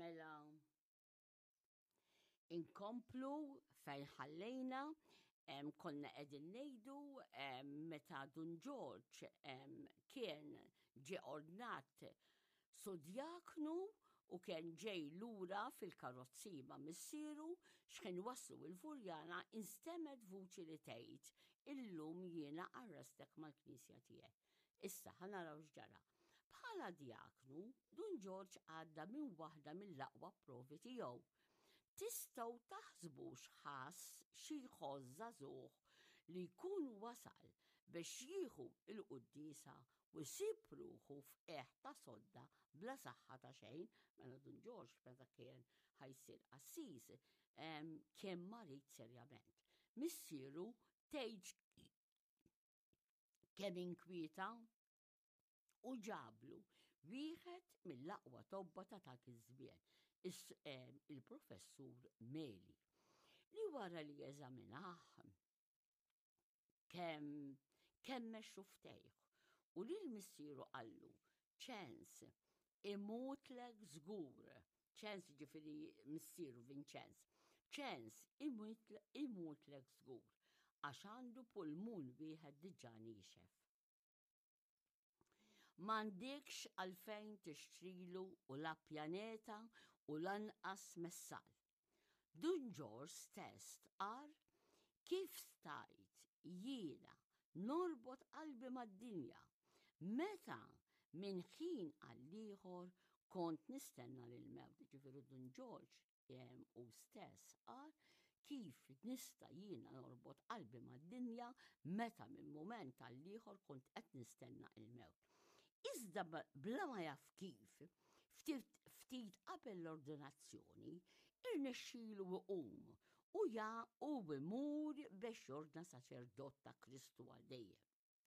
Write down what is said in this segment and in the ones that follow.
Mela inkomplu fejn ħallejna konna qegħdin ngħidu meta Dun George kien ġie ordnat sodjaknu u kien ġej lura fil-karozzi ma' missieru x'kien waslu il-Furjana instemed vuċi li tgħid illum jiena arrestek mal-Knisja tiegħek. Issa ħanaraw x'ġara. Bħala djaknu Dun George għadda minn waħda mill-aqwa provi tiegħu. Tistgħu taħsbu x'ħass xi żagħżugħ li jkun wasal biex jieħu l-qudiesa u jsib ruħu f'qeħ ta' sodda bla saħħa ta' xejn, mela Dun George meta kien ħajsir Assis kien marit serjament. Missieru tgħid kemm inkwieta u ġablu wieħed mill-aqwa tobba ta' dak iż-żmien, il-professur Meli, li wara li jeżaminah kemm mexxu ftehħ u li l-missieru qallu ċens imutlek żgur, ċens ġifieri missieru Vinċenz, ċens imutlek żgur għax għandu pulmun wieħed diġà niexef. M'għandekx għalfejn tixtrilu u la pjaneta u lanqas messal. Dun George stess qal kif stajt jiena norbot qalbi mad-dinja meta minn ħin għal ieħor kont nistenna lil mewt. Ġifieri Dun George u stess qal kif nista' jiena norbot qalbi mad-dinja meta minn mument għal ieħor kont qed nistenna il-mewt. Iżda bla ma jaf kif, ftit qabel l-ordinazzjoni, irnexxielu iqum u imur biex jordna saċerdot ta' Kristu għal dejjem.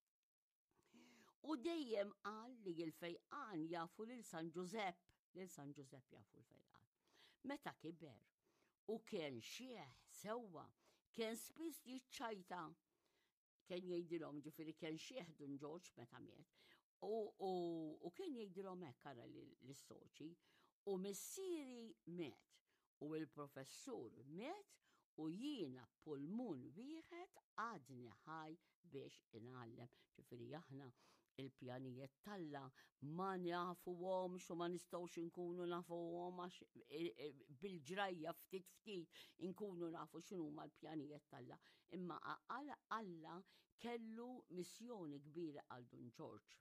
U dejjem qal li l-fejqan jafu lil San Giuseppe, jafu l-fejqan. Meta kiber u kien xieħ sewwa, kien spiss jiċċajta, kien jgħidilhom ġifieri kien xieħ Dun George meta miet. U kien jgħidilhom hekk ara lis-soċi u missieri miet u l-professur miet u jiena pulmun wieħed għadni ħaj biex ingħallem. Ġifieri aħna il-pjanijiet Alla ma nafuhomx u ma nistgħux inkunu nafuhom għax bil-ġrajja ftit inkunu nafu x'inhuma l-pjanijiet Alla. Imma Alla kellu missjoni kbira għal Dun George.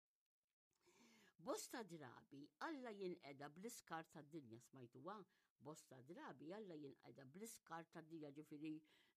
Bosta drabi Alla jinqeda bl-iskar tad-dinja smajtuha, bosta drabi Alla jinqeda bl-iskar tad-dinja ġifieri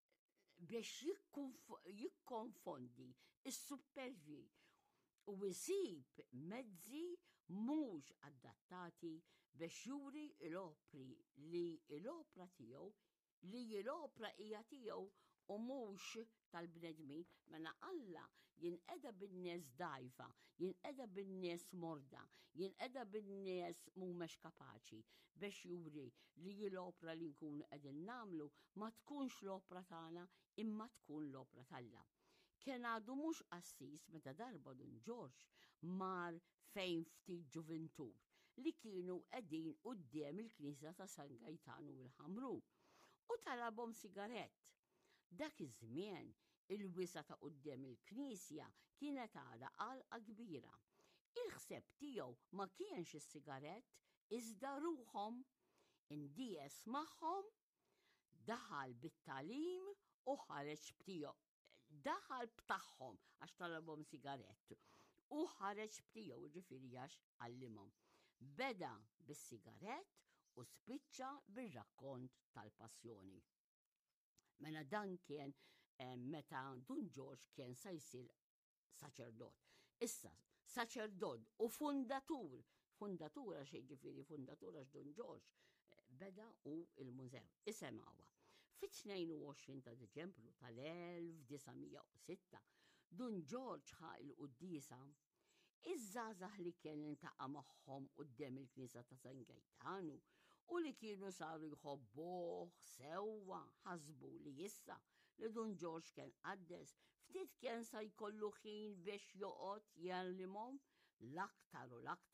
biex jikkonfondi is-supervi u jsib mezzi mhux adattati biex juri l-opri li l-opra tiegħu li l-opra hija tiegħu u mhux tal-bnedmin, mela Alla jinqeda bin-nies dgħajfa, jinqeda bin-nies morda, jinqeda bin-nies mhumiex kapaċi biex juri li l-opra li nkunu qegħdin nagħmlu ma tkunx l-opra tagħna imma tkun l-opra tal-Alla. Kien għadu mhux Assis meta darba Dun George mar fejn ftit ġuventur li kienu qegħdin quddiem il-Knisja ta' San Gajtanu il-Ħamru u talabhom sigarett. Dak iż-żmien il-wisa ta' quddiem il-Knisja kienet għadha għalqa kbira. Il-ħseb tiegħu ma kienx is-sigarett iżda ruħhom indies magħhom, daħal bit-talim u ħareġ btiegħu. Daħal b'tagħhom għax talabhom sigarett u ħareġ btiegħu ġifieri għax għallimhom. Beda bis-sigarett u spiċċa bir-rakkont tal-passjoni. Mela dan kien meta Dun George kien sa jsir saċerdot. Issa, saċerdot u fundatura xejn ġifieri fundatura Dun George beda u il-mużew. Isemgħuha. Fit-22 ta' Diċembru tal-1906 Dun George ħa il-qudiesa iż-żgħażagħ li kien intaqa' magħhom quddiem il-Knisja ta' San Gajtanu u li kienu saru jħobbuh sewwa ħasbu li issa li Dun George kien qaddes ftit kien sa jkollu ħin biex joqgħod jgħallimhom l-aktar u l-aktar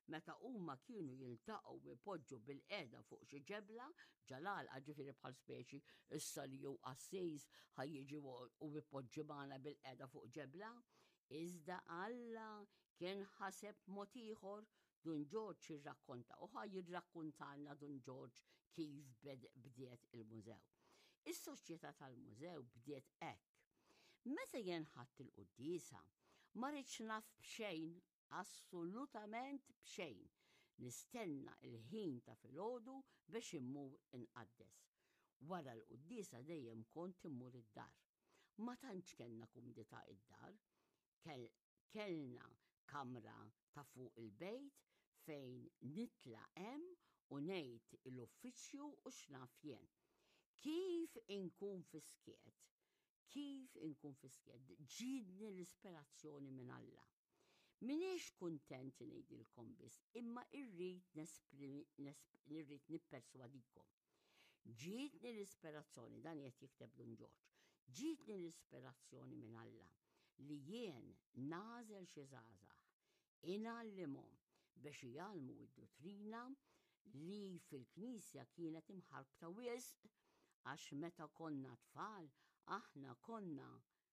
meta huma kienu jiltaqgħu ipoġġu bil-qiegħda fuq xi ġebla ġalalqa ġifieri bħal speċi issa li jew qassejs ħajjiġi u ipoġġi magħna bil-qiegħda fuq ġebla. Iżda Alla kien ħaseb mod ieħor Dun George jirrakkonta u jirrakkuntalna Dun George kif bdiet il-mużew. Is-soċjetà tal-mużew bdiet hekk. Meta jien ħadt il-quddiesa, ma rridx naf b'xejn, assolutament b'xejn. Nistenna il-ħin ta' filgħodu biex immur inqaddes. Wara l-quddiesa dejjem kont immur id-dar. Ma tantx kellna kumdità id-dar, kellna kamra ta' fuq il-bejt fejn nitla' hemm u ngħid l-uffiċċju u x'naf jien. Kif inkun fiskiet, ġiedni l-ispirazzjoni minn Alla. Minix kuntent ngħidilkom biss, imma irrid nipperswadikom. Ġiedni l-ispirazzjoni, dan qed jikteb Dun George, ġiedni l-ispirazzjoni minn Alla li jien nażel xi żgħażagħ ingħallimhom biex jgħallmu d-dottrina li fil-Knisja kienet imħarbta wisq għax meta konna tfal aħna konna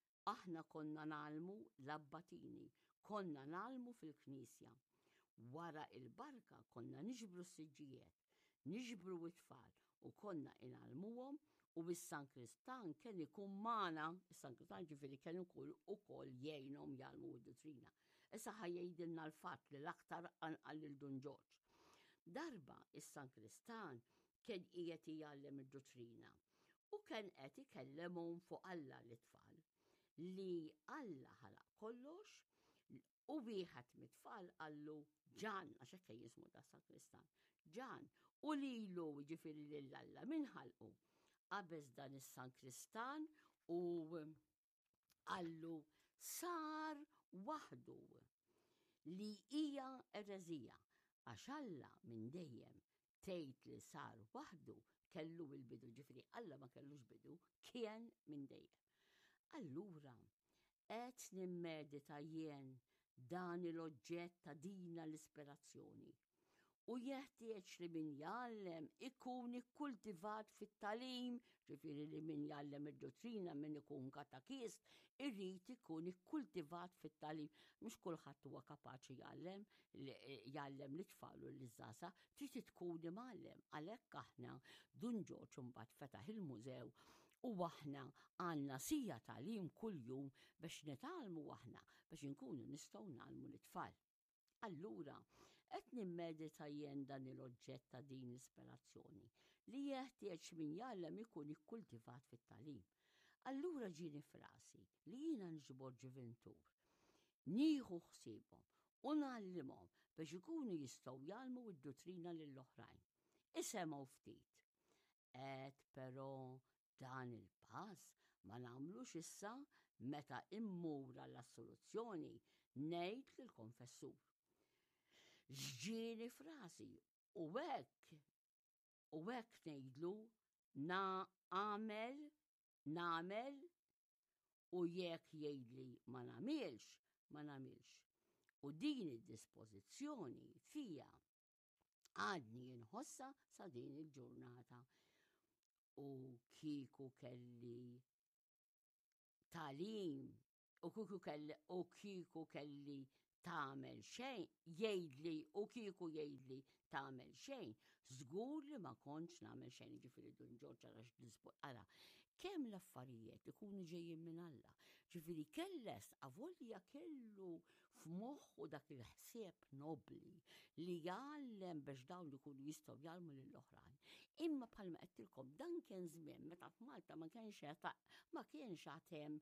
nagħlmu l-abbatini, konna nagħlmu fil-Knisja. Wara il-barka konna niġbru s-siġġijiet, niġbru t-tfal u konna ingħalmuhom u bis-Sankristan kien ikun magħna, is-Sankristan ġifieri kien ukoll jgħinhom jgħallmu d-dottrina. Issa ħajjgħidilna l-fatt li l-aktar anqal lil Dun George. Darba is-Sankristan kien qiegħed jgħallem id-dottrina u kien qed ikellemhom fuq Alla l-tfal li Alla ħalaq kollox u wieħed mit-tfal qallu Ġan għax hekk jismu da Sankristan. Ġan u lilu jiġifieri lil Alla min ħalqu. Qabeż dan is-Sankristan u qallu sar waħdu li hija ereżija għax Alla minn dejjem tgħid li sar waħdu kellu l-bidu, ġifieri Alla ma kellux bidu, kien minn dejjem. Allura qed nimmedita jien dan l-oġġett ta' dina l-ispirazzjoni u jeħtieġ li min jgħallem ikun ikkultivat fit-tagħlim, ġifieri li min jgħallem id-dottrina min ikun katakist irrid ikun ikkultivat fit-tagħlim. Mhux kulħadd huwa kapaċi jgħallem lit-tfal u liż-żgħażagħ, trid tkun imgħallem. Għalhekk aħna Dun George imbagħad fetaħ il-mużew u aħna għandna sija tagħlim kuljum biex nitgħallmu aħna biex inkunu nistgħu nagħllmu lit-tfal. Allura qed nimmedita jien dan l-oġġett ta' din l-ispirazzjoni li jeħtieġ min jgħallem ikun ikkultivat fit-tagħlim. Allura ġieni frasi li jiena niġbor ġiventur, nieħu ħsiebhom u nagħallimhom biex ikunu jistgħu jgħallmu d-dottrina lill-oħrajn. Isemgħu ftit. Però dan il-pass ma nagħmlux issa meta immur għall-assoluzzjoni ngħid lill-konfessur. Ġieni frasi u hekk ngħidlu nagħmel u jekk jgħidli ma nagħmilx. U din id-dispożizzjoni fija għadni jinħossa sa din il-ġurnata. U kieku kelli tagħlim u kieku kelli tagħmel xejn, jgħidli u kieku jgħidli tagħmel xejn, żgur li ma kontx nagħmel xejn, ġifieri Dun George ara kemm l-affarijiet ikunu ġejjin minn Alla. Ġifieri kelles avolja kellu f'moħħu dak il-ħsieb nobli li jgħallem biex dawn ikunu jistgħu jgħallmu lill-oħrajn. Imma bħalma qedtilkom dan kien żmien meta f'Malta ma kienx hemm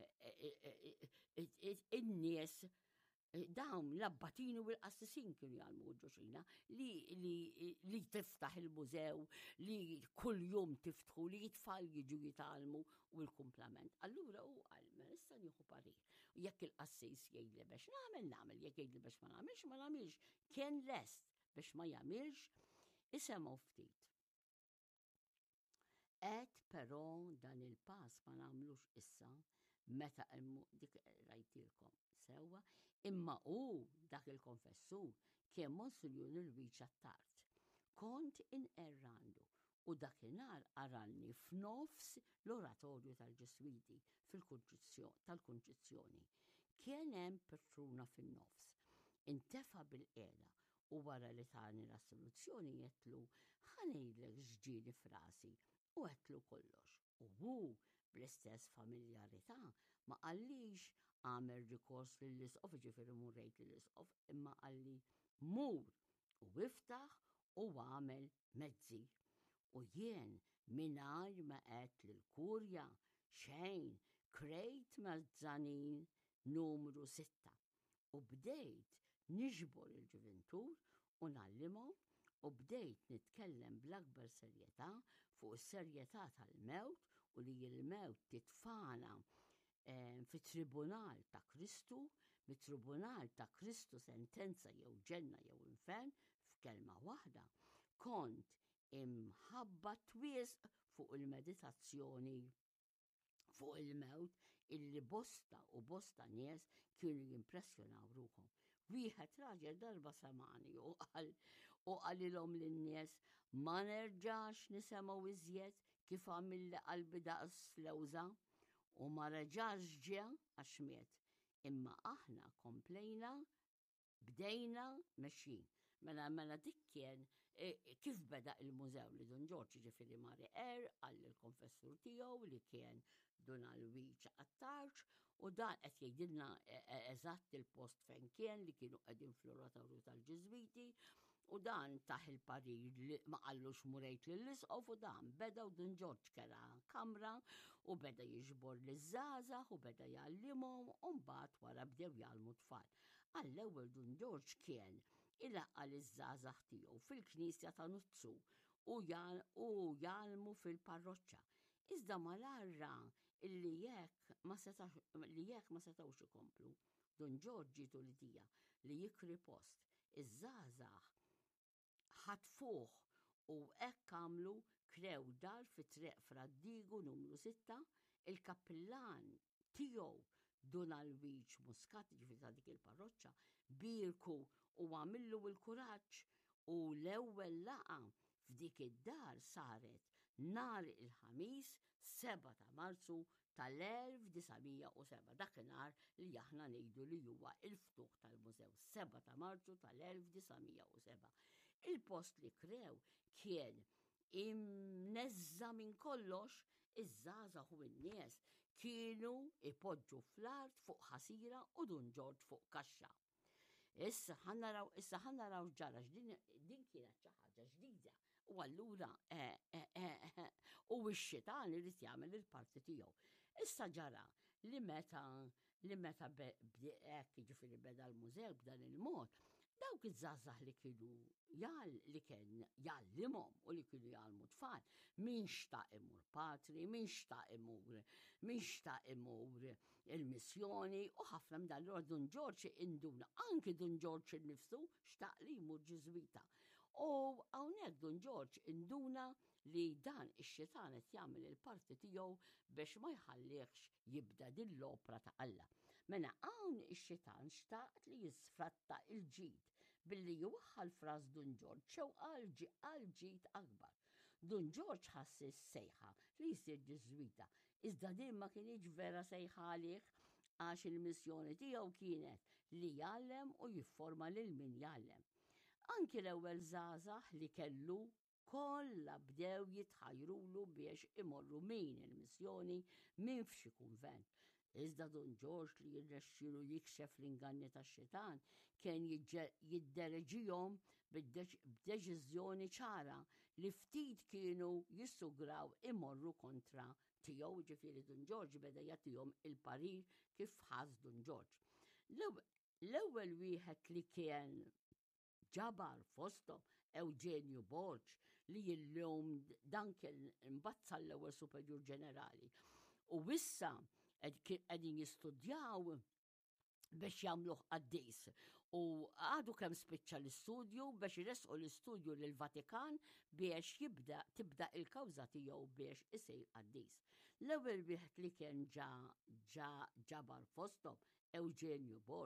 in-nies dawn l-abbatini u l-qassisin kienu jgħallmu d-dottrina li tiftaħ il-mużew, li kull jum tiftħu, li jitfall jiġu jitgħallmu u l-kumplament. Allura hu qal issa nieħu parir. Jekk il-qassis jgħidli biex nagħmel, jekk jgħidli biex ma nagħmilx. Kien lest biex ma jagħmilx, isemgħu ftit. Però dan il-pass ma nagħmlux issa meta dik rajtilkom sewwa, imma dak il-konfessur kien Monsinjur Luigi Attard. Kont inqerrandu u dakinhar aralni f'nofs l-oratorju tal-Ġeswiti tal-Kunċizzjoni. Kien hemm Petruna fin-nofs. Intefa' bil-qiegħda u wara li tani l-assoluzzjoni qedtlu ħanejlek x'ġieli f'rasi u qedtlu kollox. U hu bl-istess familjarità ma qallix għamel rikors lill-isqof, ġifieri murrejt lill-isqof, imma qalli mur u iftaħ u għamel mezzi. U jien mingħajr ma qed lill-kurja xejn krejt Mazzanin numru 6 u bdejt niġbor il-ġuventur u nallimhom u bdejt nitkellem bl-akbar serjetà fuq is-serjetà tal-mewt u li l-mewt titfana fit-Tribunal ta' Kristu, mit-Tribunal ta' Kristu sentenza jew ġenna jew infern, f'kelma waħda, kont imħabba twiesq fuq il-meditazzjoni fuq il-mewt illi bosta u bosta nies kienu jimpressjonaw ruhom. Wieħed raġel darba semani u qalilhom lin-nies ma nerġax nisemgħu iżjed kif għamilli qalbi daqs lewża u ma reġax ġie għax miet. Imma aħna komplejna bdejna mexxin. Mela dik kien kif beda il-mużew li Don George ġifieri Mari għall il-konfessur tiegħu li kien Donal Luigi Attard u dan qed jgħidilna eżatt il-post fejn kien li kienu qegħdin fl-oratorju tal-Ġiżwiti u dan taħ il-parir li ma qallux murejt lill-isqof u dan beda u Don George kera kamra u beda jiġbor liż-żgħażagħ u beda jgħallimhom u mbagħad wara bdew jgħallmu tfal. Għall-ewwel Don George kien ilaqqa liż-żgħażagħ tiegħu fil-Knisja ta' Nuzzu u jgħallmu fil-parroċċa. Iżda malar ra li jekk ma setgħux ikomplu. Don George ġietu l-idea li jikri post iż-żgħażagħ ħatfuh u hekk għamlu krew dar fit-Triq Fraddigu numru 6, il-kappillan tiegħu Donal Luigi Muscat ġifieri ta' dik il-parroċċa birku u għamillu l-kuraġġ u l-ewwel laqa f'dik id-dar saret nhar il-ħamis 7 ta' Marzu tal-1907. Dakinhar li aħna ngħidu li huwa il-ftuħ tal-mużew 7 ta' Marzu tal-1907. Il-post li krew kien imneżża minn kollox, iż-żgħażagħ u n-nies kienu ipoġġu fl-art fuq ħasira u Don George fuq kaxxa. Issa ħannaraw ġara din kienet xi ħaġa ġdida u allura u x-xitan irid jagħmel il-parti tiegħu. Issa ġara li meta hekk jiġifieri beda l-mużew b'dan il-mod, dawk iż-żgħażagħ li kienu li kien jgħallimhom u li kienu jgħallmu tfal, min xtaq imur patri, min xtaq imur il-missjoni u ħafna minn dan Don George induna, anki Don George innifsu xtaq li jmur Ġiżwita. U hawnhekk Don George induna li dan ix-xitan qed jagħmel il-parti tiegħu biex ma jħallihx jibda din l-opra ta' Alla. Mela hawn ix-xitan xtaqt li jisfratta il-ġid billi jwaħħal fras Don George xewqa għal ġid akbar. Don George ħassis sejħa li jsir Ġiżwita, iżda din ma kienx vera sejħa għalih għax il-missjoni tiegħu kienet li jgħallem u jifforma lil min jgħallem. Anki l-ewwel żgħażagħ li kellu kollha bdew jitħajrulu biex imorru min il-missjoni minn f'xi kunvent. Iżda Don George li jirnexxielu jikxef l-inganni tax-xitan kien jiddereġihom b'deċiżjoni ċara li ftit kienu jissugraw imorru kontra tiegħu, ġifieri Don George beda jagħtihom il-parir kif ħass Don George. L-ewwel wieħed li kien ġabar fosthom Eugenio Borg li jillum dan kien imbazza l-ewwel Superjur Ġenerali. U issa qegħdin jistudjaw biex jagħmluh qaddis. U għadu kemm spiċċa l-istudju biex iresqu l-istudju lill-Vatikan biex tibda il-kawża tiegħu biex isir qaddis. L-ewwel wieħed li kien ġabar fosthom Eugenio Borg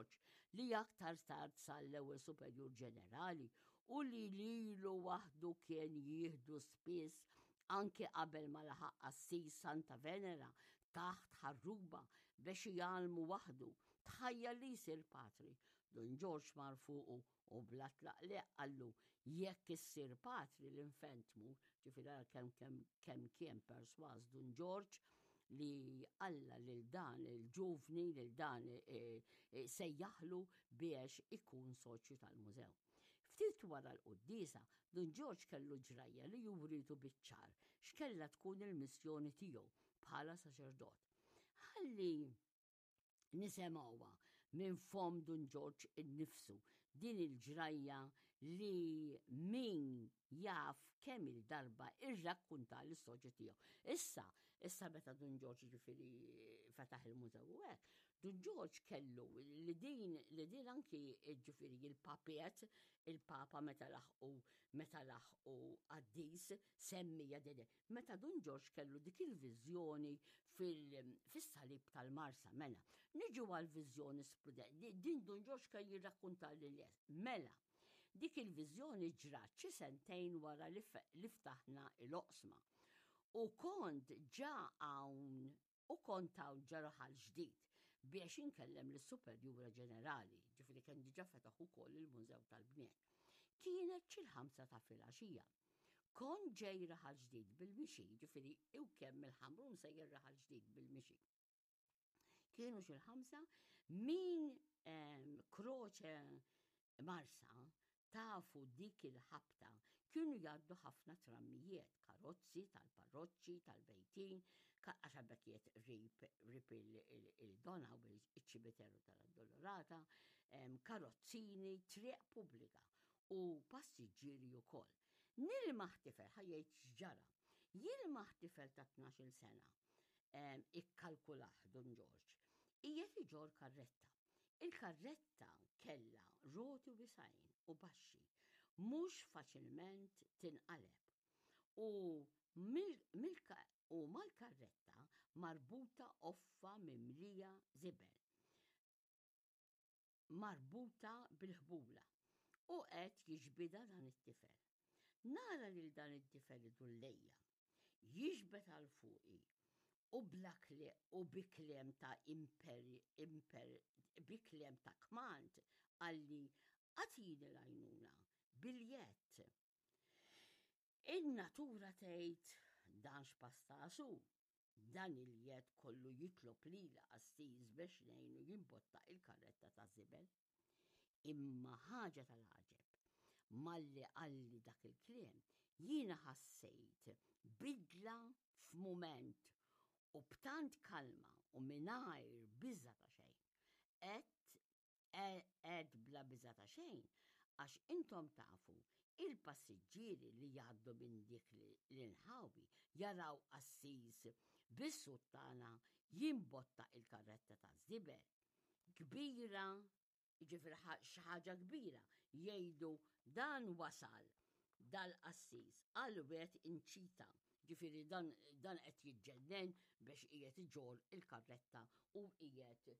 li aktar tard sal l-ewwel Superjur Ġenerali u li lilu waħdu kien jieħdu spiss anke qabel ma laħaq Assis Santa Venera taħt ħarruba biex jgħalmu waħdu tħajja li jsir patri. Don George mar fuqu u bla tlaqleq qallu jekk issir patri l-infant mur, ġifieri kemm kien persważ Don George li alla lil dan il-ġuvni lil dan sejjaħlu biex ikun soċju tal-mużew. Ftit wara l-qoddisa, Don George kellu ġrajja li juritu biċ-ċar x'kella tkun il-missjoni tiegħu bħala saċerdot. Ħalli nisemgħuha minn fom Don George innifsu din il-ġrajja li min jaf kemm il-darba irrakkunta l-istoġġi tiegħu. Issa meta Don George ġifieri fetaħ il-mużew hekk, Don George kellu li din anki ġifieri il-papiet, il-papa meta laħqu Addis semmija din. Meta Don George kellu dik il-viżjoni fis-salib tal-Marsa mela. Niġu għal-viżjoni sprudenti. Din Don George kell jirrakkunta lil mela. Dik il-viżjoni ġrat xi sentejn wara li ftaħna l-oqsma. U kont hawn ġaraħal ġdid biex inkellem lis-Superjura Ġenerali, ġifieri kien diġà fetaħ ukoll il-Mużew tal-Bniet. Kienet xi l-5 ta' filgħaxija. Kont ġej raħal ġdid bil-mixi, ġifieri u kemm il-ħamrun sejjer raħal ġdid bil-mixi. Kienu xi l-5 min Croce Marsa tafu dik il-ħabta kienu jgħaddu ħafna trammijiet, karozzi tal-parroċċi, tal-bejtin, għaxabbekiet rip il-dona u il-ċibiteru tal-addolorata, karozzini, triq pubblika u passiġġieri wkoll. Nilma' tifel ħajjejt x'ġara. Jilma' tifel ta' 12 sena ikkalkulah Don George. Qiegħed iġorr karretta. Il-karretta kellha roti wisgħin u baxxi, mhux faċilment tinqaleb. U mal-karretta marbuta offa mimlija żibel, marbuta bil-ħbula u qed jiġbidha dan it-tifel. Nara lil dan it-tifel idullejja, jiġbed għal fuqi u biklem ta' biklem ta' kmant għalli għatini l-għajnuna biljett. In-natura tgħid dan x'pastasu, dan il-jed kollu jitlob lila Assis biex ngħinu jimbotta il-karretta ta' żibel. Imma ħaġa tal-ħaġeb malli qalli dak il-kliem jiena ħassejt bidla f'mument u b'tant kalma u mingħajr biża ta' xejn. Qed bla biża ta' xejn għax intom tafu il-passiġġieri li jgħaddu minn dik l-inħawi jaraw Assis bis-suttana jimbotta il-karretta ta' żibel kbira, jiġifieri xi ħaġa kbira, jgħidu dan wasal dal-Assis għal wieħed inċita. Ġifieri dan qed jiġġennen biex qiegħed iġorr il-karretta u qiegħed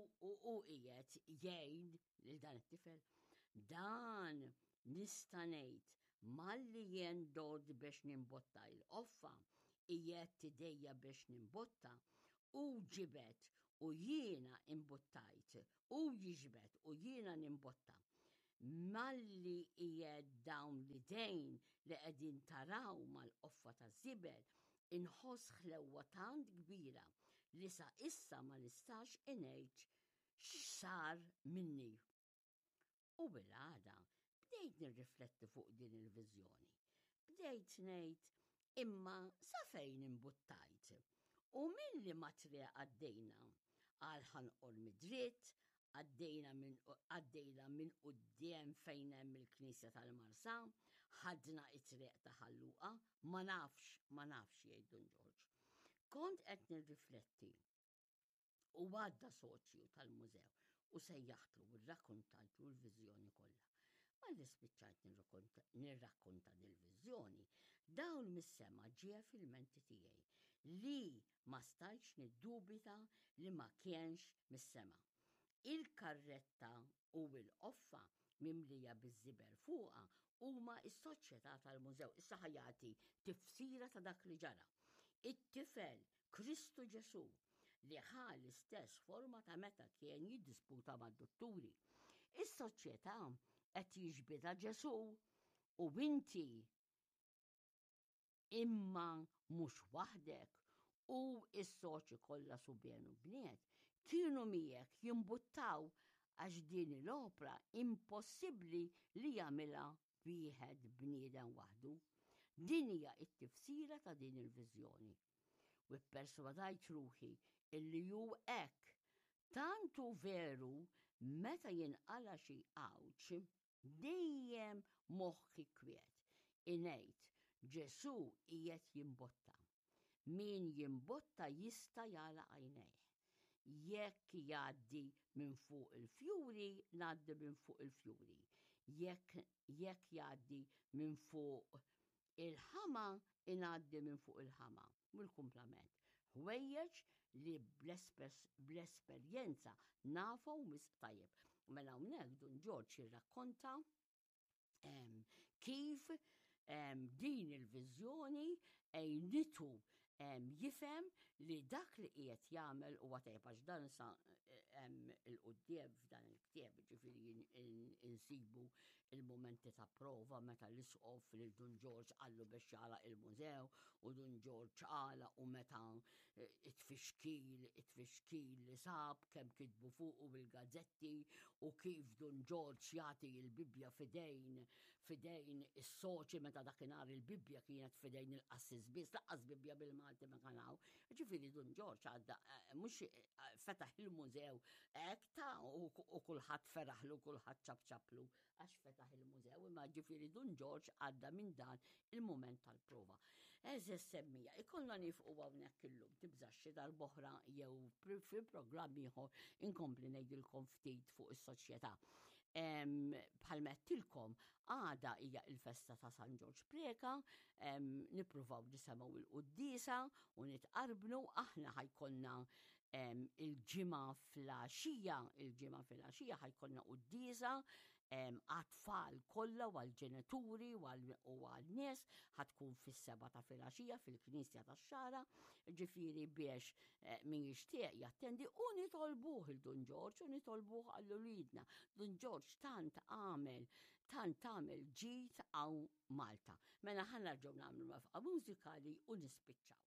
jgħid lil dan it-tifel. Dan nista' ngħid malli jien dod biex nimbotta l-offa, qiegħed tidejja biex nimbotta u ġibet u jiena imbottajt u jiġbed u jiena nimbotta. Malli qiegħed dawn l-idejn li qegħdin taraw mal-qoffa ta' żibel inħoss ħlewwa tant kbira li sa issa ma nistax ngħid x'sar minni. U bil-għada bdejt nirrifletti fuq din il-viżjoni. Bdejt ngħid imma sa fejn imbuttajt u milli ma triq għaddejna għal ħanqol midritt, għaddejna minn quddiem fejn hemm il-Knisja tal-Marsa, ħadna it-triq ta' ħalluqa, ma nafx jgħid Don George. Kont qed nirrifletti u għadda soċju tal-mużew u sejjaħtlu u rrakkuntajtlu l-viżjoni kollha. Malli spiċċajt nirrakkunta dil-viżjoni, dawn mis-sema ġie fil-menti tiegħi li ma stajtx niddubita li ma kienx mis-sema. Il-karretta u l-qoffa mimlija biż-żiber fuqha huma s-soċjetà tal-mużew. Issa ħajati tifsira ta' dak li ġara. It-tifel Kristu Ġesu li ħa l-istess forma ta' meta kien jiddisputa mad-dotturi. Is-soċjetà qed jiġbidha Ġesu u inti imma mhux waħdek u s-soċi kollha subien u bniet kienu miegħek jimbuttaw għax din l-opra impossibbli li jagħmilha wieħed bniedem waħdu. Din hija t-tifsira ta' din il-viżjoni. U pperswadajt ruħi illi hu hekk tantu veru meta jinqala xi qawċ dejjem moħħi kwiet. Ingħid Ġesu qiegħed jimbotta. Min jimbotta jista' jagħlaq għajnejh. Jekk jgħaddi minn fuq il-fjuri, ngħaddi minn fuq il-fjuri. Jekk jgħaddi minn fuq il-ħama, ingħaddi minn fuq il-ħama. Mill-kumplament. Ħwejjeġ li bl-esperjenza nafu tajjeb. Mela hawnhekk Don George jirrakkonta kif din il-viżjoni għajnitu jifhem li dak li qiegħed jagħmel huwa tajjeb għax dan sa il-quddiem f'dan il-ktieb ġifieri insibu il-momenti ta' prova meta l-isqof lil Don George qallu biex jagħlaq il-mużew u Don George għala u meta it-tfixkil li sab kemm kitbu fuqu bil-gazzetti u kif Don George jagħti l-Bibja fidejn is-soċi meta dakinhar il-Bibja kienet fidejn il-qassis biss laqqas Bibja bil-Malti ma kanaw. Ġifieri Don George għadda mhux fetaħ il-mużew hekk ta' u kulħadd feraħlu kulħadd ċabċablu għax fetaħ il-mużew imma ġifieri Don George għadda minn dan il-mument tal-prova. Eżess semmija, ikollna nifqu hawnhekk illum tibżax xi darb'oħra jew fil-programm ieħor inkompli ngħidilkom ftit fuq is-soċjetà. Bħal mettilkom għada hija il-festa ta' San George Preka, nippruvaw nisemgħu il-qudiesa u nitqarbnu aħna ħajkollna il-ġimgħa fil-għaxija ħajkollna qudiesa għat-tfal kollha u għall-ġenituri u għal-nies ħatkun fis-7 ta' filgħaxija fil-Knisja tax-Xara, ġifieri biex min jixtieq jattendi u nitolbuh il-Don George u nitolbuh għall-ulidna. Don George tant għamel ġid għaw Malta. Mela ħanarġgħu nagħmlu mafqa mużikali u nispiċċaw.